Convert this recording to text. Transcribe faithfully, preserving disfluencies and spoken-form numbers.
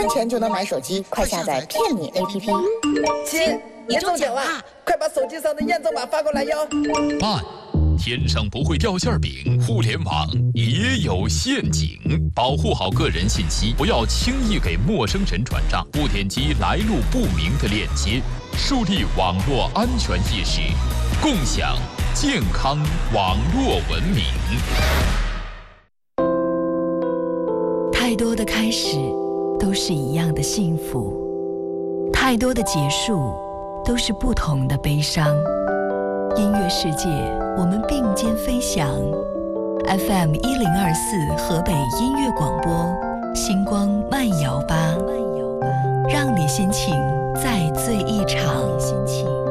元钱就能买手机，快下载骗你 A P P。 亲，你中奖了，快把手机上的验证码发过来哟。 慢，天上不会掉馅饼，互联网也有陷阱，保护好个人信息，不要轻易给陌生人转账，不点击来路不明的链接，树立网络安全意识，共享健康网络文明。 太多的开始都是一样的幸福，太多的结束都是不同的悲伤。音乐世界，我们并肩飞翔。F M 一零二四河北音乐广播，星光慢摇吧，让你心情再醉一场。